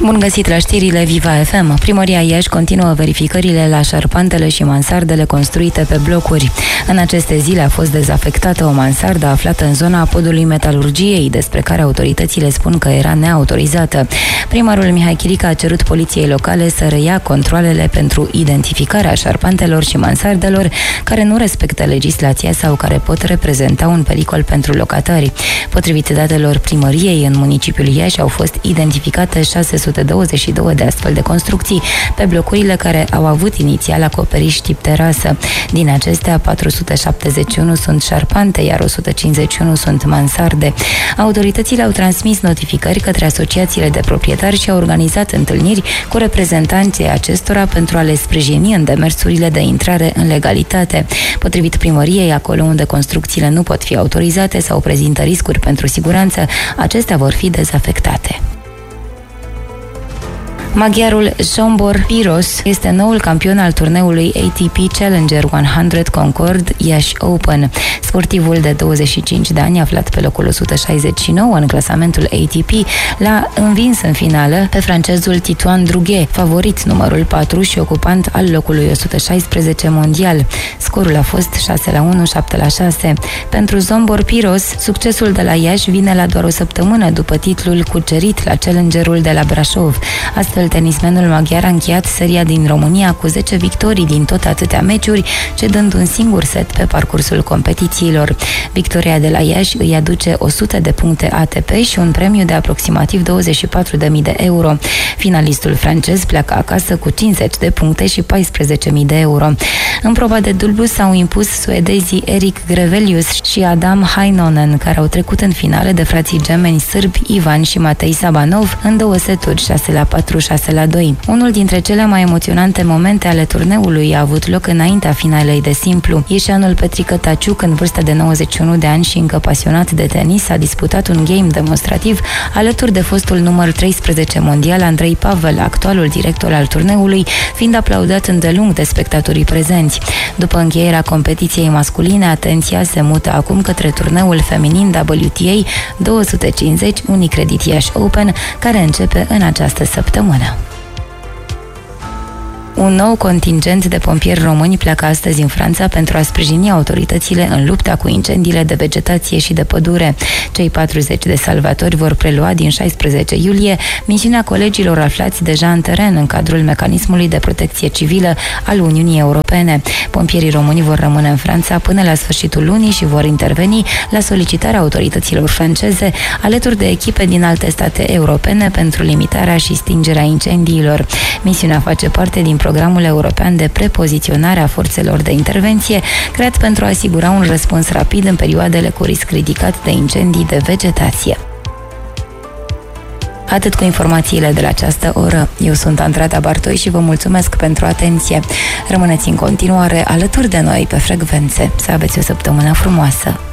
Bun găsit la știrile Viva FM. Primăria Iași continuă verificările la șarpantele și mansardele construite pe blocuri. În aceste zile a fost dezafectată o mansardă aflată în zona podului metalurgiei, despre care autoritățile spun că era neautorizată. Primarul Mihai Chirica a cerut poliției locale să reia controalele pentru identificarea șarpantelor și mansardelor care nu respectă legislația sau care pot reprezenta un pericol pentru locatari. Potrivit datelor primăriei, în municipiul Iași au fost identificate 622 de astfel de construcții pe blocurile care au avut inițial acoperiș tip terasă. Din acestea, 471 sunt șarpante, iar 151 sunt mansarde. Autoritățile au transmis notificări către asociațiile de proprietari și au organizat întâlniri cu reprezentanții acestora pentru a le sprijini în demersurile de intrare în legalitate. Potrivit primăriei, acolo unde construcțiile nu pot fi autorizate sau prezintă riscuri pentru siguranță, acestea vor fi dezafectate. Maghiarul Zsombor Piros este noul campion al turneului ATP Challenger 100 Concord Iași Open. Sportivul de 25 de ani, aflat pe locul 169 în clasamentul ATP, l-a învins în finală pe francezul Titoine Drughet, favorit numărul 4 și ocupant al locului 116 mondial. Scorul a fost 6-1, 7-6. Pentru Zsombor Piros, succesul de la Iași vine la doar o săptămână după titlul cucerit la Challengerul de la Brașov. Astfel, tenismenul maghiar a încheiat seria din România cu 10 victorii din tot atâtea meciuri, cedând un singur set pe parcursul competițiilor. Victoria de la Iași îi aduce 100 de puncte ATP și un premiu de aproximativ 24.000 de euro. Finalistul francez pleacă acasă cu 50 de puncte și 14.000 de euro. În proba de dublu s-au impus suedezii Erik Grevelius și Adam Heinonen, care au trecut în finale de frații gemeni sârbi Ivan și Matei Sabanov în 2 seturi, 6-4, 6-2. Unul dintre cele mai emoționante momente ale turneului a avut loc înaintea finalei de simplu. Ieșeanul Petrică Taciuc, în vârstă de 91 de ani și încă pasionat de tenis, a disputat un game demonstrativ alături de fostul număr 13 mondial Andrei Pavel, actualul director al turneului, fiind aplaudat îndelung de spectatorii prezenți. După încheierea competiției masculine, atenția se mută acum către turneul feminin WTA 250 Unicredit Iași Open, care începe în această săptămână. Un nou contingent de pompieri români pleacă astăzi în Franța pentru a sprijini autoritățile în lupta cu incendiile de vegetație și de pădure. Cei 40 de salvatori vor prelua din 16 iulie misiunea colegilor aflați deja în teren în cadrul mecanismului de protecție civilă al Uniunii Europene. Pompierii români vor rămâne în Franța până la sfârșitul lunii și vor interveni la solicitarea autorităților franceze, alături de echipe din alte state europene pentru limitarea și stingerea incendiilor. Misiunea face parte din Programul European de Prepoziționare a Forțelor de Intervenție, creat pentru a asigura un răspuns rapid în perioadele cu risc ridicat de incendii de vegetație. Atât cu informațiile de la această oră. Eu sunt Andrada Bartoi și vă mulțumesc pentru atenție. Rămâneți în continuare alături de noi pe frecvențe. Să aveți o săptămână frumoasă!